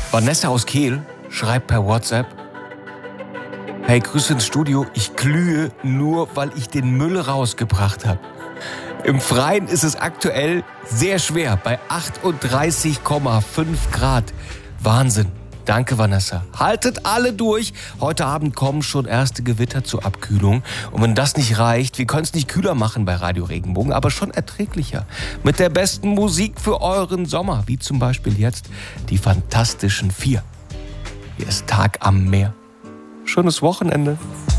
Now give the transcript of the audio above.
Vanessa aus Kehl schreibt per WhatsApp: Hey, Grüße ins Studio. Ich glühe nur, weil ich den Müll rausgebracht habe. Im Freien ist es aktuell sehr schwer, bei 38,5 Grad. Wahnsinn. Danke, Vanessa. Haltet alle durch. Heute Abend kommen schon erste Gewitter zur Abkühlung. Und wenn das nicht reicht, wir können es nicht kühler machen bei Radio Regenbogen, aber schon erträglicher. Mit der besten Musik für euren Sommer, wie zum Beispiel jetzt die Fantastischen Vier. Hier ist Tag am Meer. Schönes Wochenende.